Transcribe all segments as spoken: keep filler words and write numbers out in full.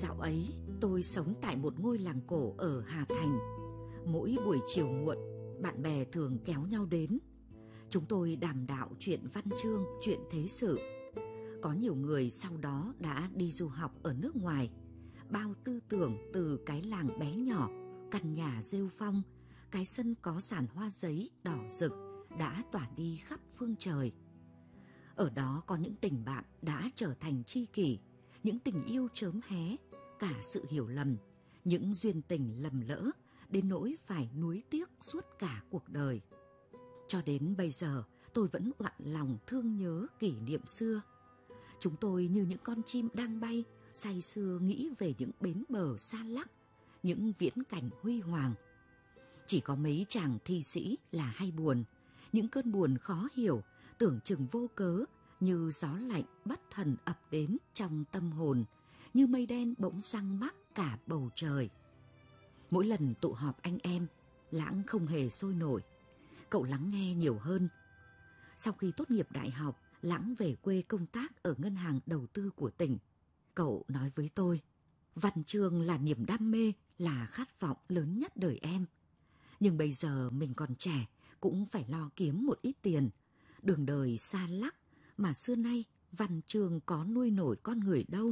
Dạo ấy, tôi sống tại một ngôi làng cổ ở Hà Thành. Mỗi buổi chiều muộn, bạn bè thường kéo nhau đến. Chúng tôi đàm đạo chuyện văn chương, chuyện thế sự. Có nhiều người sau đó đã đi du học ở nước ngoài. Bao tư tưởng từ cái làng bé nhỏ, căn nhà rêu phong, cái sân có giàn hoa giấy đỏ rực đã tỏa đi khắp phương trời. Ở đó có những tình bạn đã trở thành tri kỷ, những tình yêu chớm hé, cả sự hiểu lầm, những duyên tình lầm lỡ, đến nỗi phải nuối tiếc suốt cả cuộc đời. Cho đến bây giờ, tôi vẫn oặn lòng thương nhớ kỷ niệm xưa. Chúng tôi như những con chim đang bay, say sưa nghĩ về những bến bờ xa lắc, những viễn cảnh huy hoàng. Chỉ có mấy chàng thi sĩ là hay buồn, những cơn buồn khó hiểu, tưởng chừng vô cớ, như gió lạnh bất thần ập đến trong tâm hồn, như mây đen bỗng giăng mắc cả bầu trời. Mỗi lần tụ họp anh em, Lãng không hề sôi nổi. Cậu lắng nghe nhiều hơn. Sau khi tốt nghiệp đại học, Lãng về quê công tác ở ngân hàng đầu tư của tỉnh. Cậu nói với tôi, văn chương là niềm đam mê, là khát vọng lớn nhất đời em. Nhưng bây giờ mình còn trẻ, cũng phải lo kiếm một ít tiền. Đường đời xa lắc, mà xưa nay văn chương có nuôi nổi con người đâu.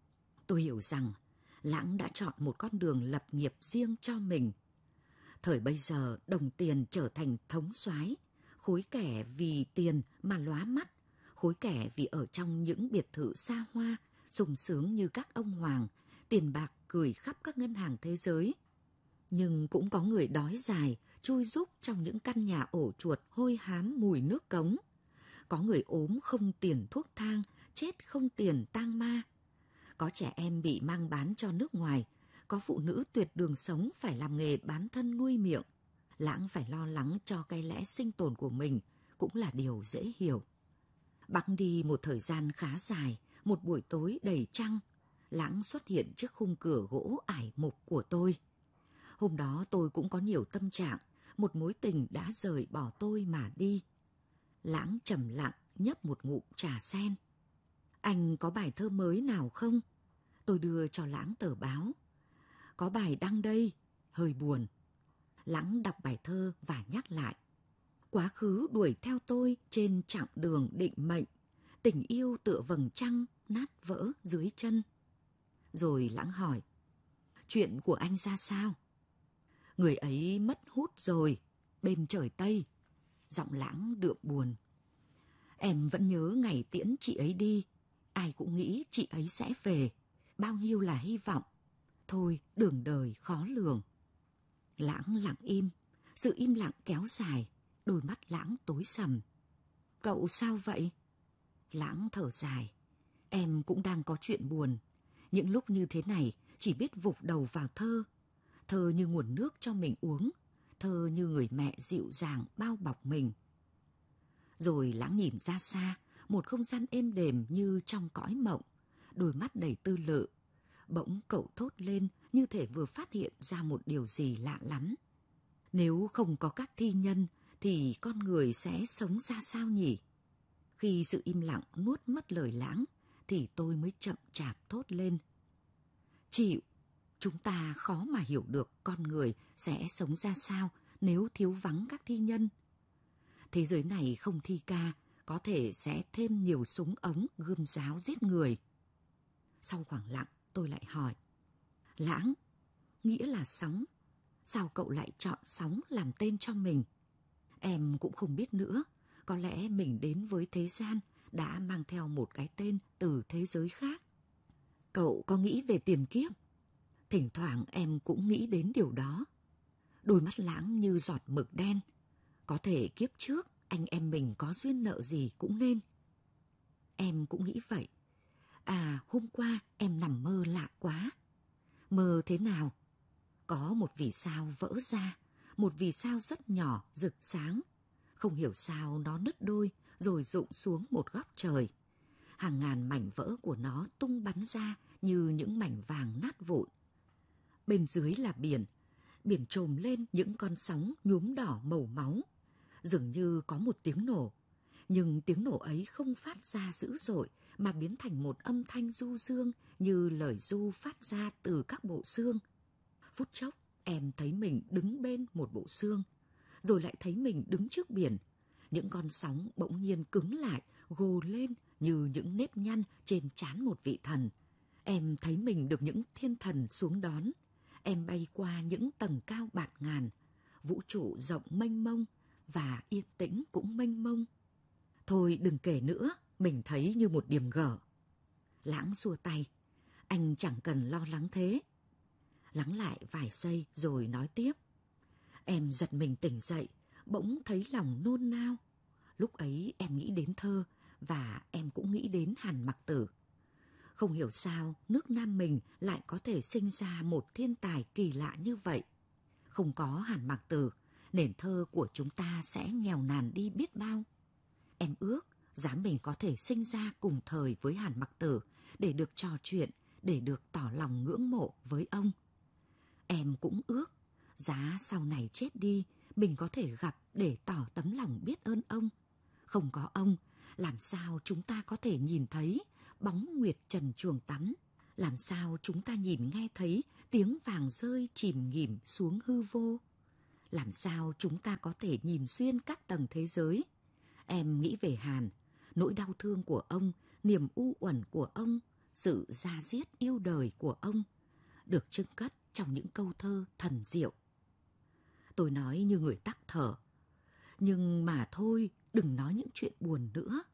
Tôi hiểu rằng Lãng đã chọn một con đường lập nghiệp riêng cho mình. Thời bây giờ đồng tiền trở thành thống soái, khối kẻ vì tiền mà lóa mắt, khối kẻ vì ở trong những biệt thự xa hoa, sung sướng như các ông hoàng, tiền bạc gửi khắp các ngân hàng thế giới. Nhưng cũng có người đói dài, chui rúc trong những căn nhà ổ chuột hôi hám mùi nước cống. Có người ốm không tiền thuốc thang, chết không tiền tang ma. Có trẻ em bị mang bán cho nước ngoài, có phụ nữ tuyệt đường sống phải làm nghề bán thân nuôi miệng. Lãng phải lo lắng cho cái lẽ sinh tồn của mình cũng là điều dễ hiểu. Bẵng đi một thời gian khá dài, một buổi tối đầy trăng, Lãng xuất hiện trước khung cửa gỗ ải mục của tôi. Hôm đó tôi cũng có nhiều tâm trạng, một mối tình đã rời bỏ tôi mà đi. Lãng trầm lặng nhấp một ngụm trà sen. Anh có bài thơ mới nào không? Tôi đưa cho Lãng tờ báo. Có bài đăng đây, hơi buồn. Lãng đọc bài thơ và nhắc lại. Quá khứ đuổi theo tôi trên chặng đường định mệnh, tình yêu tựa vầng trăng nát vỡ dưới chân. Rồi Lãng hỏi, chuyện của anh ra sao? Người ấy mất hút rồi, bên trời Tây. Giọng Lãng đượm buồn. Em vẫn nhớ ngày tiễn chị ấy đi, ai cũng nghĩ chị ấy sẽ về, bao nhiêu là hy vọng. Thôi, đường đời khó lường. Lãng lặng im, sự im lặng kéo dài, đôi mắt Lãng tối sầm. Cậu sao vậy? Lãng thở dài. Em cũng đang có chuyện buồn. Những lúc như thế này chỉ biết vụt đầu vào thơ. Thơ như nguồn nước cho mình uống, thơ như người mẹ dịu dàng bao bọc mình. Rồi Lãng nhìn ra xa, một không gian êm đềm như trong cõi mộng, đôi mắt đầy tư lự. Bỗng cậu thốt lên như thể vừa phát hiện ra một điều gì lạ lắm. Nếu không có các thi nhân thì con người sẽ sống ra sao nhỉ? Khi sự im lặng nuốt mất lời Lãng thì tôi mới chậm chạp thốt lên. Chịu, chúng ta khó mà hiểu được con người sẽ sống ra sao nếu thiếu vắng các thi nhân. Thế giới này không thi ca, có thể sẽ thêm nhiều súng ống gươm giáo giết người. Sau khoảng lặng, tôi lại hỏi. Lãng, nghĩa là sóng. Sao cậu lại chọn sóng làm tên cho mình? Em cũng không biết nữa. Có lẽ mình đến với thế gian đã mang theo một cái tên từ thế giới khác. Cậu có nghĩ về tiền kiếp? Thỉnh thoảng em cũng nghĩ đến điều đó. Đôi mắt Lãng như giọt mực đen. Có thể kiếp trước anh em mình có duyên nợ gì cũng nên. Em cũng nghĩ vậy. À, hôm qua em nằm mơ lạ quá. Mơ thế nào? Có một vì sao vỡ ra, một vì sao rất nhỏ, rực sáng. Không hiểu sao nó nứt đôi rồi rụng xuống một góc trời. Hàng ngàn mảnh vỡ của nó tung bắn ra như những mảnh vàng nát vụn. Bên dưới là biển, biển trồm lên những con sóng nhuốm đỏ màu máu. Dường như có một tiếng nổ, nhưng tiếng nổ ấy không phát ra dữ dội mà biến thành một âm thanh du dương như lời ru phát ra từ các bộ xương. Phút chốc, em thấy mình đứng bên một bộ xương, rồi lại thấy mình đứng trước biển. Những con sóng bỗng nhiên cứng lại, gồ lên như những nếp nhăn trên trán một vị thần. Em thấy mình được những thiên thần xuống đón. Em bay qua những tầng cao bạt ngàn, vũ trụ rộng mênh mông và yên tĩnh cũng mênh mông. Thôi đừng kể nữa, mình thấy như một điểm gở. Lãng xua tay, anh chẳng cần lo lắng thế. Lắng lại vài giây rồi nói tiếp. Em giật mình tỉnh dậy, bỗng thấy lòng nôn nao. Lúc ấy em nghĩ đến thơ và em cũng nghĩ đến Hàn Mặc Tử. Không hiểu sao nước Nam mình lại có thể sinh ra một thiên tài kỳ lạ như vậy. Không có Hàn Mặc Tử, nền thơ của chúng ta sẽ nghèo nàn đi biết bao. Em ước giá mình có thể sinh ra cùng thời với Hàn Mặc Tử để được trò chuyện, để được tỏ lòng ngưỡng mộ với ông. Em cũng ước giá sau này chết đi mình có thể gặp để tỏ tấm lòng biết ơn ông. Không có ông, làm sao chúng ta có thể nhìn thấy bóng nguyệt trần chuồng tắm? Làm sao chúng ta nhìn nghe thấy tiếng vàng rơi chìm nghỉm xuống hư vô? Làm sao chúng ta có thể nhìn xuyên các tầng thế giới? Em nghĩ về Hàn, nỗi đau thương của ông, niềm u uẩn của ông, sự da diết yêu đời của ông, được trưng cất trong những câu thơ thần diệu. Tôi nói như người tắc thở. Nhưng mà thôi, đừng nói những chuyện buồn nữa.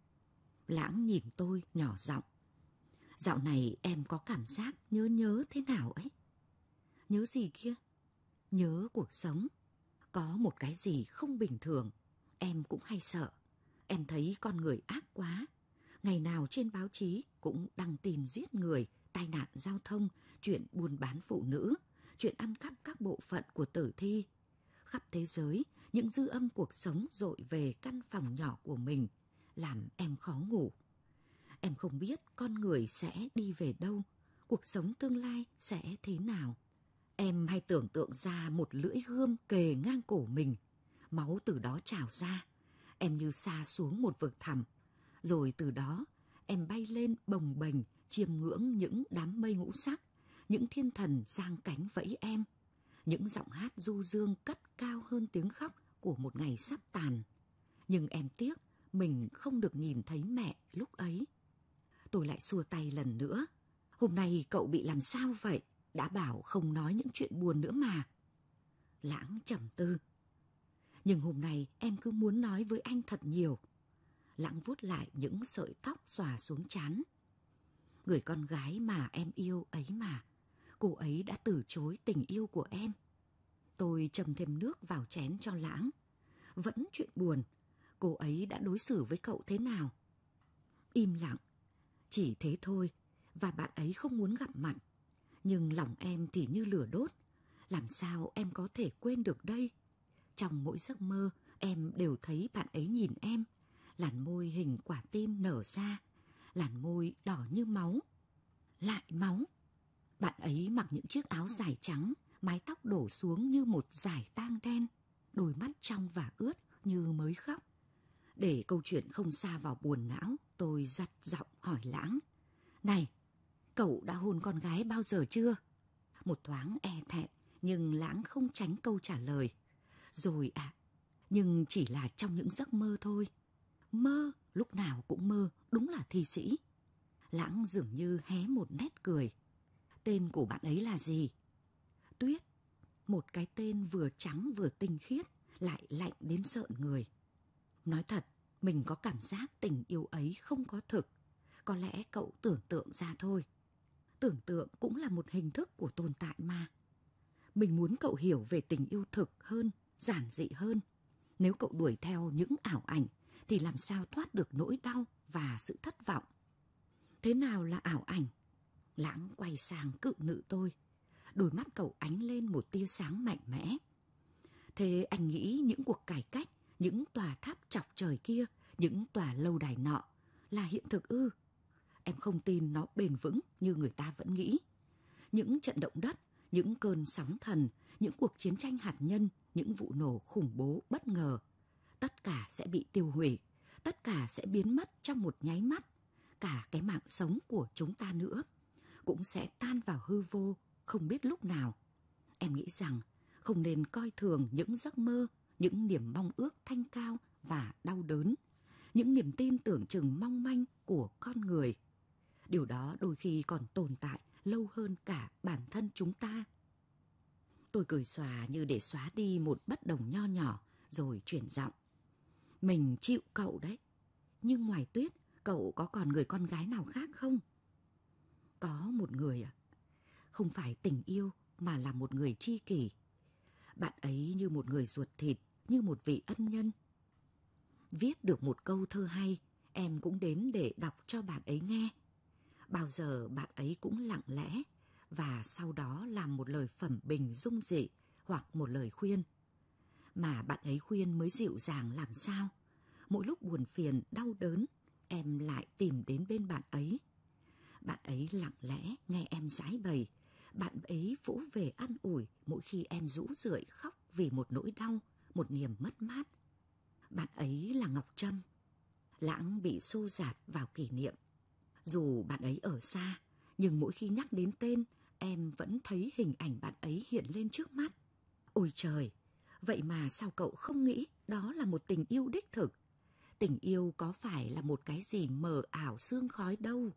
Lãng nhìn tôi nhỏ giọng. Dạo này em có cảm giác nhớ nhớ thế nào ấy? Nhớ gì kia? Nhớ cuộc sống. Có một cái gì không bình thường, em cũng hay sợ. Em thấy con người ác quá. Ngày nào trên báo chí cũng đăng tin giết người, tai nạn giao thông, chuyện buôn bán phụ nữ, chuyện ăn cắp các bộ phận của tử thi. Khắp thế giới, những dư âm cuộc sống dội về căn phòng nhỏ của mình, làm em khó ngủ. Em không biết con người sẽ đi về đâu, cuộc sống tương lai sẽ thế nào. Em hay tưởng tượng ra một lưỡi gươm kề ngang cổ mình, máu từ đó trào ra. Em như sa xuống một vực thẳm, rồi từ đó em bay lên bồng bềnh chiêm ngưỡng những đám mây ngũ sắc, những thiên thần giang cánh vẫy em, những giọng hát du dương cất cao hơn tiếng khóc của một ngày sắp tàn. Nhưng em tiếc mình không được nhìn thấy mẹ lúc ấy. Tôi lại xua tay lần nữa. Hôm nay cậu bị làm sao vậy? Đã bảo không nói những chuyện buồn nữa mà. Lãng trầm tư. Nhưng hôm nay em cứ muốn nói với anh thật nhiều. Lãng vuốt lại những sợi tóc xòa xuống trán. Người con gái mà em yêu ấy mà, cô ấy đã từ chối tình yêu của em. Tôi châm thêm nước vào chén cho Lãng. Vẫn chuyện buồn, cô ấy đã đối xử với cậu thế nào? Im lặng. Chỉ thế thôi, và bạn ấy không muốn gặp mặt. Nhưng lòng em thì như lửa đốt. Làm sao em có thể quên được đây? Trong mỗi giấc mơ, em đều thấy bạn ấy nhìn em. Làn môi hình quả tim nở ra, làn môi đỏ như máu. Lại máu. Bạn ấy mặc những chiếc áo dài trắng, mái tóc đổ xuống như một dải tang đen, đôi mắt trong và ướt như mới khóc. Để câu chuyện không sa vào buồn não, tôi giật giọng hỏi Lãng. Này, cậu đã hôn con gái bao giờ chưa? Một thoáng e thẹn, nhưng Lãng không tránh câu trả lời. Rồi ạ, à, nhưng chỉ là trong những giấc mơ thôi. Mơ, lúc nào cũng mơ, đúng là thi sĩ. Lãng dường như hé một nét cười. Tên của bạn ấy là gì? Tuyết. Một cái tên vừa trắng vừa tinh khiết, lại lạnh đến rợn người. Nói thật, mình có cảm giác tình yêu ấy không có thực. Có lẽ cậu tưởng tượng ra thôi. Tưởng tượng cũng là một hình thức của tồn tại mà. Mình muốn cậu hiểu về tình yêu thực hơn, giản dị hơn. Nếu cậu đuổi theo những ảo ảnh, thì làm sao thoát được nỗi đau và sự thất vọng? Thế nào là ảo ảnh? Lãng quay sang cự nữ tôi. Đôi mắt cậu ánh lên một tia sáng mạnh mẽ. Thế anh nghĩ những cuộc cải cách, những tòa tháp chọc trời kia, những tòa lâu đài nọ là hiện thực ư? Em không tin nó bền vững như người ta vẫn nghĩ. Những trận động đất, những cơn sóng thần, những cuộc chiến tranh hạt nhân, những vụ nổ khủng bố bất ngờ, tất cả sẽ bị tiêu hủy, tất cả sẽ biến mất trong một nháy mắt. cả cái mạng sống của chúng ta nữa, cũng sẽ tan vào hư vô, không biết lúc nào. Em nghĩ rằng không nên coi thường những giấc mơ, những niềm mong ước thanh cao và đau đớn, những niềm tin tưởng chừng mong manh của con người. Điều đó đôi khi còn tồn tại lâu hơn cả bản thân chúng ta. Tôi cười xòa như để xóa đi một bất đồng nho nhỏ, rồi chuyển giọng. Mình chịu cậu đấy, nhưng ngoài Tuyết, cậu có còn người con gái nào khác không? Có một người ạ. Không phải tình yêu mà là một người tri kỷ. Bạn ấy như một người ruột thịt, như một vị ân nhân. Viết được một câu thơ hay, em cũng đến để đọc cho bạn ấy nghe. Bao giờ bạn ấy cũng lặng lẽ, và sau đó làm một lời phẩm bình dung dị hoặc một lời khuyên. Mà bạn ấy khuyên mới dịu dàng làm sao. Mỗi lúc buồn phiền, đau đớn, em lại tìm đến bên bạn ấy. Bạn ấy lặng lẽ nghe em giải bày. Bạn ấy vỗ về an ủi mỗi khi em rũ rượi khóc vì một nỗi đau, một niềm mất mát. Bạn ấy là Ngọc Trâm. Lãng bị xô dạt vào kỷ niệm. Dù bạn ấy ở xa, nhưng mỗi khi nhắc đến tên, em vẫn thấy hình ảnh bạn ấy hiện lên trước mắt. Ôi trời! Vậy mà sao cậu không nghĩ đó là một tình yêu đích thực? Tình yêu có phải là một cái gì mờ ảo sương khói đâu.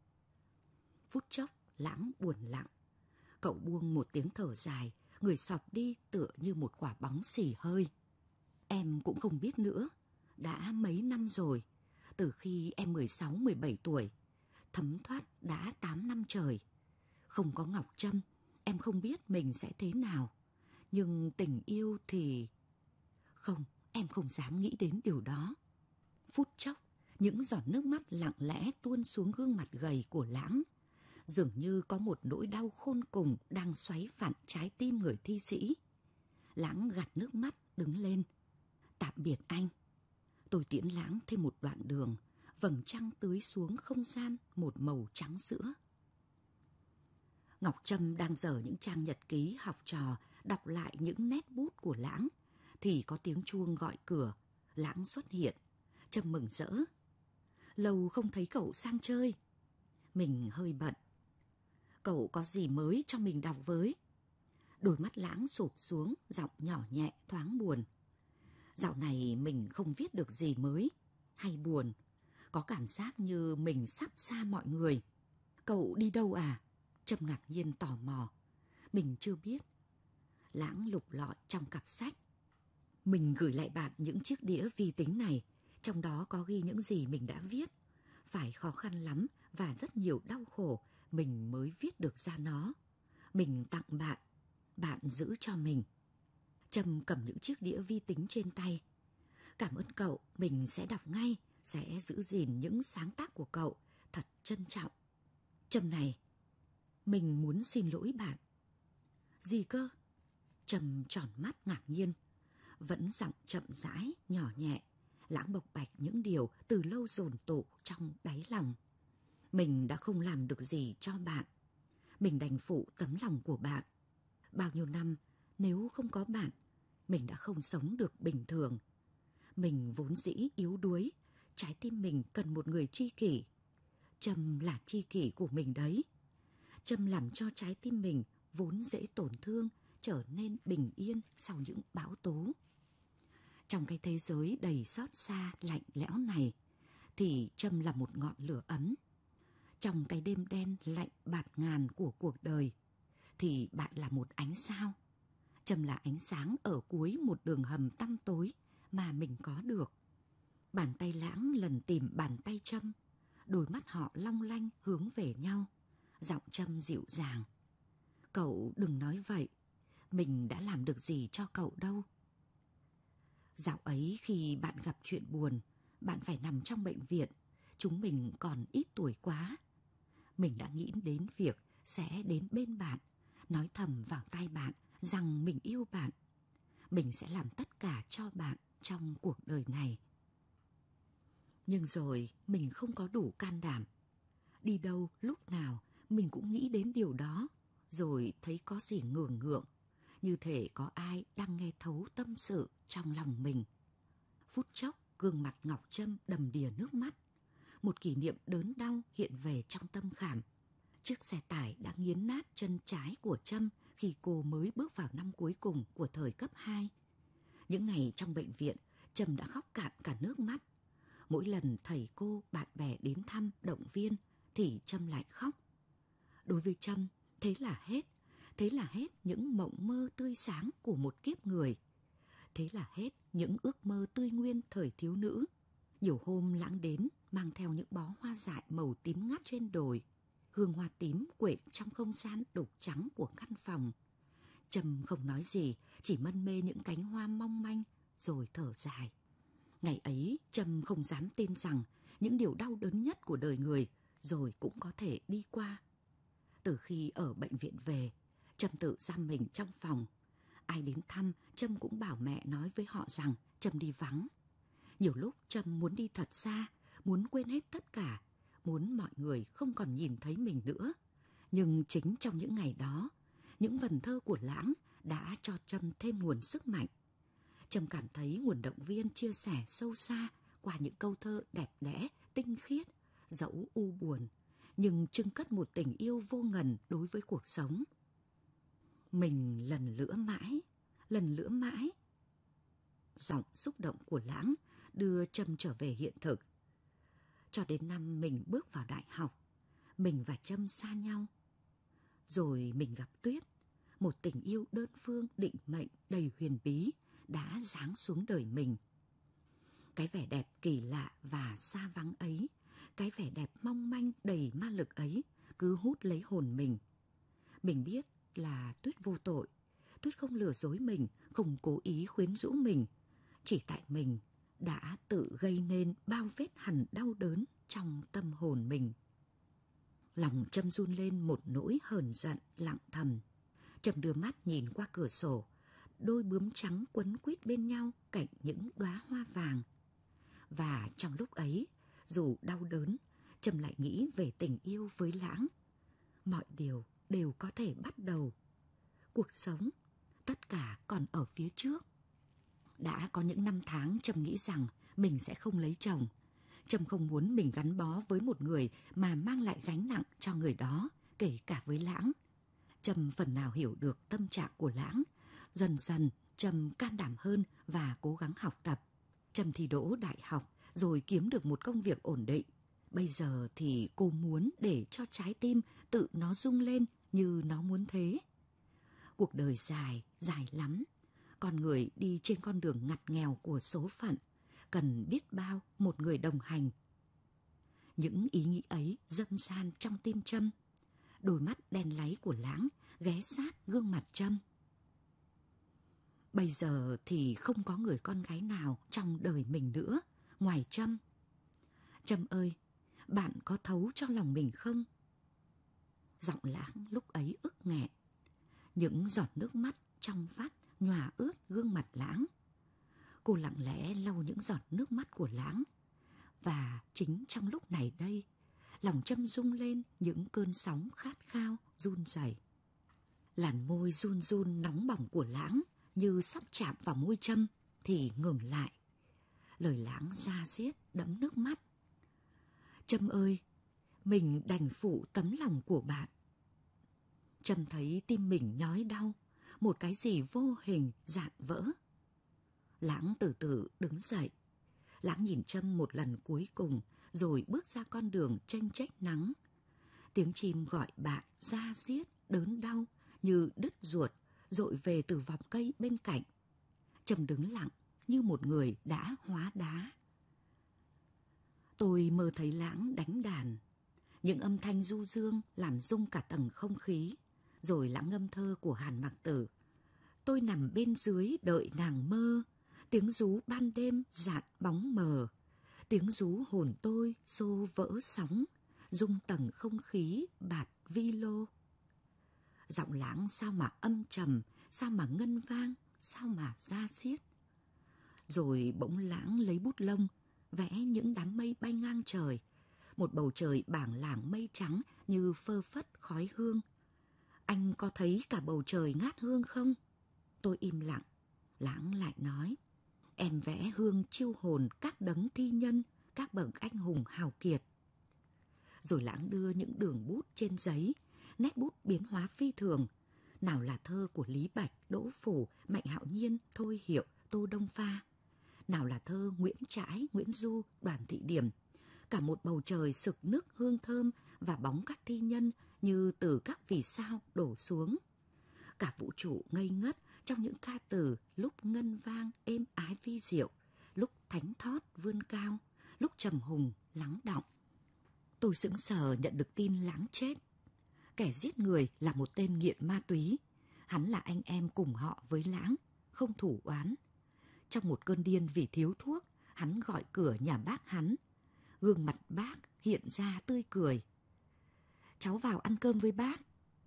Phút chốc, Lãng buồn lặng. Cậu buông một tiếng thở dài, người xọp đi tựa như một quả bóng xì hơi. Em cũng không biết nữa. Đã mấy năm rồi, từ khi em mười sáu mười bảy tuổi, thấm thoát đã tám năm trời. Không có Ngọc Trâm, em không biết mình sẽ thế nào. Nhưng tình yêu thì... Không, em không dám nghĩ đến điều đó. Phút chốc, những giọt nước mắt lặng lẽ tuôn xuống gương mặt gầy của Lãng. Dường như có một nỗi đau khôn cùng đang xoáy vặn trái tim người thi sĩ. Lãng gạt nước mắt, đứng lên. Tạm biệt anh. Tôi tiễn Lãng thêm một đoạn đường, vầng trăng tưới xuống không gian một màu trắng sữa. Ngọc Trâm đang dở những trang nhật ký học trò, đọc lại những nét bút của Lãng, thì có tiếng chuông gọi cửa. Lãng xuất hiện. Trâm mừng rỡ. Lâu không thấy cậu sang chơi. Mình hơi bận. Cậu có gì mới cho mình đọc với? Đôi mắt Lãng sụp xuống, giọng nhỏ nhẹ, thoáng buồn. Dạo này mình không viết được gì mới, hay buồn. Có cảm giác như mình sắp xa mọi người. Cậu đi đâu à? Trâm ngạc nhiên tò mò. Mình chưa biết. Lãng lục lọi trong cặp sách. Mình gửi lại bạn những chiếc đĩa vi tính này. Trong đó có ghi những gì mình đã viết. Phải khó khăn lắm và rất nhiều đau khổ mình mới viết được ra nó. Mình tặng bạn. Bạn giữ cho mình. Trâm cầm những chiếc đĩa vi tính trên tay. Cảm ơn cậu, mình sẽ đọc ngay, sẽ giữ gìn những sáng tác của cậu, thật trân trọng. Trâm này, mình muốn xin lỗi bạn. Gì cơ? Trâm tròn mắt ngạc nhiên. Vẫn giọng chậm rãi, nhỏ nhẹ. Lãng bộc bạch những điều từ lâu dồn tụ trong đáy lòng. Mình đã không làm được gì cho bạn. Mình đành phụ tấm lòng của bạn. Bao nhiêu năm, nếu không có bạn, mình đã không sống được bình thường. Mình vốn dĩ yếu đuối, trái tim mình cần một người tri kỷ. Trâm là tri kỷ của mình đấy. Trâm làm cho trái tim mình vốn dễ tổn thương trở nên bình yên sau những bão tố. Trong cái thế giới đầy xót xa lạnh lẽo này, thì Trâm là một ngọn lửa ấm. Trong cái đêm đen lạnh bạt ngàn của cuộc đời, thì bạn là một ánh sao. Trâm là ánh sáng ở cuối một đường hầm tăm tối mà mình có được. Bàn tay Lãng lần tìm bàn tay Trâm. Đôi mắt họ long lanh hướng về nhau. Giọng Trâm dịu dàng. Cậu đừng nói vậy. Mình đã làm được gì cho cậu đâu. Dạo ấy khi bạn gặp chuyện buồn, bạn phải nằm trong bệnh viện. Chúng mình còn ít tuổi quá. Mình đã nghĩ đến việc sẽ đến bên bạn, nói thầm vào tai bạn rằng mình yêu bạn. Mình sẽ làm tất cả cho bạn trong cuộc đời này. Nhưng rồi mình không có đủ can đảm. Đi đâu, lúc nào, mình cũng nghĩ đến điều đó, rồi thấy có gì ngường ngượng, như thể có ai đang nghe thấu tâm sự trong lòng mình. Phút chốc, gương mặt Ngọc Trâm đầm đìa nước mắt. một kỷ niệm đớn đau hiện về trong tâm khảm. Chiếc xe tải đã nghiến nát chân trái của Trâm khi cô mới bước vào năm cuối cùng của thời cấp hai. Những ngày trong bệnh viện, Trâm đã khóc cạn cả nước mắt. Mỗi lần thầy cô, bạn bè đến thăm, động viên, thì Trâm lại khóc. Đối với Trâm, thế là hết. Thế là hết những mộng mơ tươi sáng của một kiếp người. Thế là hết những ước mơ tươi nguyên thời thiếu nữ. Nhiều hôm Lãng đến mang theo những bó hoa dại màu tím ngắt trên đồi. Hương hoa tím quện trong không gian đục trắng của căn phòng. Trâm không nói gì, chỉ mân mê những cánh hoa mong manh rồi thở dài. Ngày ấy Trâm không dám tin rằng những điều đau đớn nhất của đời người rồi cũng có thể đi qua. Từ khi ở bệnh viện về, Trâm tự giam mình trong phòng. Ai đến thăm, Trâm cũng bảo mẹ nói với họ rằng Trâm đi vắng. Nhiều lúc Trâm muốn đi thật xa, muốn quên hết tất cả, muốn mọi người không còn nhìn thấy mình nữa. Nhưng chính trong những ngày đó, những vần thơ của Lãng đã cho Trâm thêm nguồn sức mạnh. Trâm cảm thấy nguồn động viên chia sẻ sâu xa qua những câu thơ đẹp đẽ, tinh khiết, dẫu u buồn, nhưng trưng cất một tình yêu vô ngần đối với cuộc sống. Mình lần lữa mãi, lần lữa mãi. Giọng xúc động của Lãng đưa Trâm trở về hiện thực. Cho đến năm mình bước vào đại học, mình và Trâm xa nhau. Rồi mình gặp Tuyết, một tình yêu đơn phương định mệnh đầy huyền bí đã giáng xuống đời mình. Cái vẻ đẹp kỳ lạ và xa vắng ấy, cái vẻ đẹp mong manh đầy ma lực ấy cứ hút lấy hồn mình. Mình biết là Tuyết vô tội, Tuyết không lừa dối mình, không cố ý khuyến rũ mình. Chỉ tại mình đã tự gây nên bao vết hằn đau đớn trong tâm hồn mình. Lòng Trâm run lên một nỗi hờn giận lặng thầm. Trâm đưa mắt nhìn qua cửa sổ, đôi bướm trắng quấn quýt bên nhau cạnh những đóa hoa vàng. Và trong lúc ấy, dù đau đớn, Trâm lại nghĩ về tình yêu với Lãng. Mọi điều đều có thể bắt đầu. Cuộc sống, tất cả còn ở phía trước. Đã có những năm tháng Trâm nghĩ rằng mình sẽ không lấy chồng. Trâm không muốn mình gắn bó với một người mà mang lại gánh nặng cho người đó, kể cả với Lãng. Trâm phần nào hiểu được tâm trạng của Lãng. Dần dần Trâm can đảm hơn và cố gắng học tập. Trâm thi đỗ đại học rồi kiếm được một công việc ổn định. Bây giờ thì cô muốn để cho trái tim tự nó rung lên như nó muốn thế. Cuộc đời dài, dài lắm. Con người đi trên con đường ngặt nghèo của số phận, cần biết bao một người đồng hành. Những ý nghĩ ấy dâm san trong tim Trâm. Đôi mắt đen láy của Lãng ghé sát gương mặt Trâm. Bây giờ thì không có người con gái nào trong đời mình nữa, ngoài Trâm. Trâm ơi, bạn có thấu cho lòng mình không? Giọng Lãng lúc ấy ức nghẹn. Những giọt nước mắt trong vắt nhòa ướt gương mặt Lãng. Cô lặng lẽ lau những giọt nước mắt của Lãng. Và chính trong lúc này đây, lòng Trâm rung lên những cơn sóng khát khao run rẩy. Làn môi run run nóng bỏng của Lãng như sắp chạm vào môi Trâm thì ngừng lại. Lời Lãng da diết đẫm nước mắt. Trâm ơi, mình đành phụ tấm lòng của bạn. Trâm thấy tim mình nhói đau, một cái gì vô hình rạn vỡ. Lãng từ từ đứng dậy. Lãng nhìn Trâm một lần cuối cùng rồi bước ra con đường chênh chách nắng. Tiếng chim gọi bạn da diết đớn đau như đứt ruột dội về từ vòng cây bên cạnh. Trâm đứng lặng như một người đã hóa đá. Tôi mơ thấy Lãng đánh đàn. Những âm thanh du dương làm rung cả tầng không khí. Rồi Lãng ngâm thơ của Hàn Mặc Tử. Tôi nằm bên dưới đợi nàng mơ. Tiếng rú ban đêm dạn bóng mờ. Tiếng rú hồn tôi xô vỡ sóng. Rung tầng không khí bạt vi lô. Giọng Lãng sao mà âm trầm, sao mà ngân vang, sao mà da diết. Rồi bỗng Lãng lấy bút lông, vẽ những đám mây bay ngang trời. Một bầu trời bảng lảng mây trắng như phơ phất khói hương. Anh có thấy cả bầu trời ngát hương không? Tôi im lặng. Lãng lại nói. Em vẽ hương chiêu hồn các đấng thi nhân, các bậc anh hùng hào kiệt. Rồi Lãng đưa những đường bút trên giấy, nét bút biến hóa phi thường. Nào là thơ của Lý Bạch, Đỗ Phủ, Mạnh Hạo Nhiên, Thôi Hiệu, Tô Đông Pha. Nào là thơ Nguyễn Trãi, Nguyễn Du, Đoàn Thị Điểm. Cả một bầu trời sực nước hương thơm và bóng các thi nhân như từ các vì sao đổ xuống. Cả vũ trụ ngây ngất trong những ca từ lúc ngân vang êm ái vi diệu, lúc thánh thót vươn cao, lúc trầm hùng lắng đọng. Tôi sững sờ nhận được tin Lãng chết. Kẻ giết người là một tên nghiện ma túy. Hắn là anh em cùng họ với Lãng, không thủ oán. Trong một cơn điên vì thiếu thuốc, hắn gọi cửa nhà bác hắn. Gương mặt bác hiện ra tươi cười. Cháu vào ăn cơm với bác.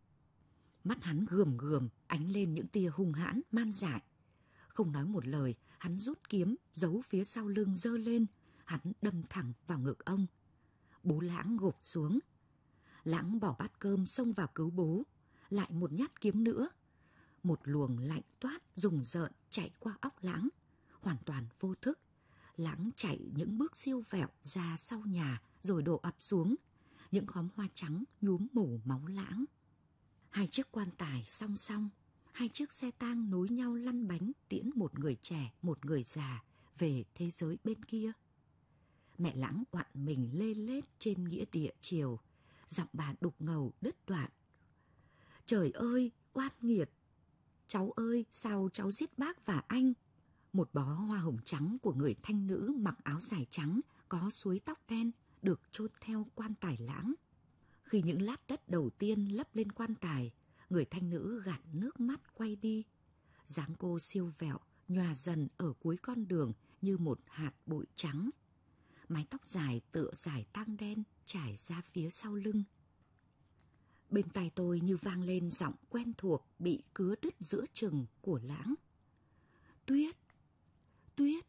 Mắt hắn gườm gườm, ánh lên những tia hung hãn, man dại. Không nói một lời, hắn rút kiếm, giấu phía sau lưng giơ lên. Hắn đâm thẳng vào ngực ông. Bố Lãng gục xuống. Lãng bỏ bát cơm xông vào cứu bố. Lại một nhát kiếm nữa. Một luồng lạnh toát rùng rợn chạy qua óc Lãng. Hoàn toàn vô thức. Lãng chạy những bước siêu vẹo ra sau nhà rồi đổ ập xuống. Những khóm hoa trắng nhuốm mủ máu Lãng. Hai chiếc quan tài song song, hai chiếc xe tang nối nhau lăn bánh tiễn một người trẻ, một người già về thế giới bên kia. Mẹ Lãng oặn mình lê lết trên nghĩa địa chiều, giọng bà đục ngầu đứt đoạn. Trời ơi, oan nghiệt! Cháu ơi, sao cháu giết bác và anh? Một bó hoa hồng trắng của người thanh nữ mặc áo dài trắng, có suối tóc đen, được chôn theo quan tài Lãng. Khi những lát đất đầu tiên lấp lên quan tài, người thanh nữ gạt nước mắt quay đi. Dáng cô siêu vẹo, nhòa dần ở cuối con đường như một hạt bụi trắng. Mái tóc dài tựa dải tang đen trải ra phía sau lưng. Bên tai tôi như vang lên giọng quen thuộc bị cứa đứt giữa chừng của Lãng. Tuyết! Tuyết!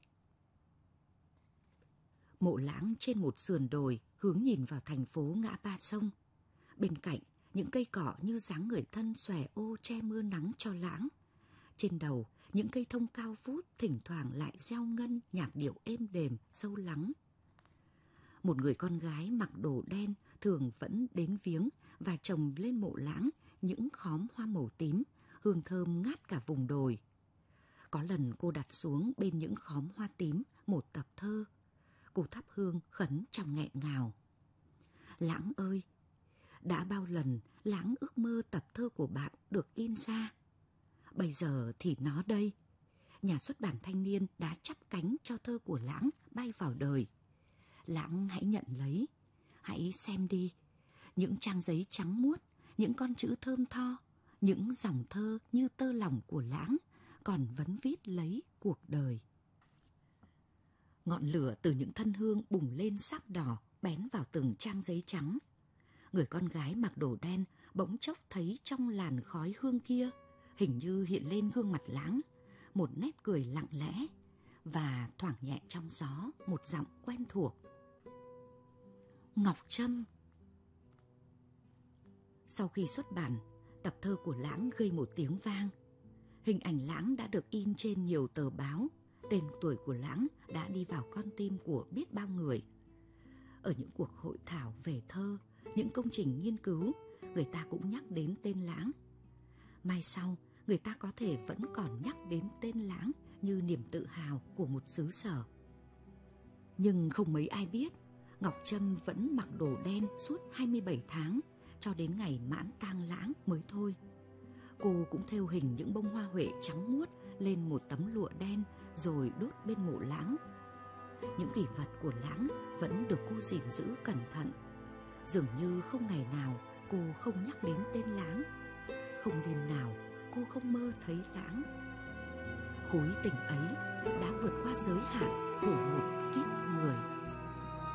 Mộ Lãng trên một sườn đồi hướng nhìn vào thành phố ngã ba sông. Bên cạnh, những cây cỏ như dáng người thân xòe ô che mưa nắng cho Lãng. Trên đầu, những cây thông cao vút thỉnh thoảng lại reo ngân nhạc điệu êm đềm, sâu lắng. Một người con gái mặc đồ đen thường vẫn đến viếng và trồng lên mộ Lãng những khóm hoa màu tím, hương thơm ngát cả vùng đồi. Có lần cô đặt xuống bên những khóm hoa tím một tập thơ. Cô thắp hương khấn trong nghẹn ngào. Lãng ơi! Đã bao lần Lãng ước mơ tập thơ của bạn được in ra. Bây giờ thì nó đây. Nhà xuất bản Thanh Niên đã chắp cánh cho thơ của Lãng bay vào đời. Lãng hãy nhận lấy, hãy xem đi. Những trang giấy trắng muốt, những con chữ thơm tho, những dòng thơ như tơ lòng của Lãng còn vấn vít lấy cuộc đời. Ngọn lửa từ những thân hương bùng lên sắc đỏ, bén vào từng trang giấy trắng. Người con gái mặc đồ đen bỗng chốc thấy trong làn khói hương kia hình như hiện lên gương mặt Lãng, một nét cười lặng lẽ và thoảng nhẹ trong gió một giọng quen thuộc. Ngọc Trâm. Sau khi xuất bản, tập thơ của Lãng gây một tiếng vang. Hình ảnh Lãng đã được in trên nhiều tờ báo, tên tuổi của Lãng đã đi vào con tim của biết bao người. Ở những cuộc hội thảo về thơ, những công trình nghiên cứu, người ta cũng nhắc đến tên Lãng. Mai sau, người ta có thể vẫn còn nhắc đến tên Lãng như niềm tự hào của một xứ sở. Nhưng không mấy ai biết, Ngọc Trâm vẫn mặc đồ đen suốt hai mươi bảy tháng, cho đến ngày mãn tang Lãng mới thôi. Cô cũng thêu hình những bông hoa huệ trắng muốt lên một tấm lụa đen rồi đốt bên mộ Lãng. Những kỷ vật của Lãng vẫn được cô gìn giữ cẩn thận. Dường như không ngày nào cô không nhắc đến tên Lãng, không đêm nào cô không mơ thấy Lãng. Khối tình ấy đã vượt qua giới hạn của một kiếp người.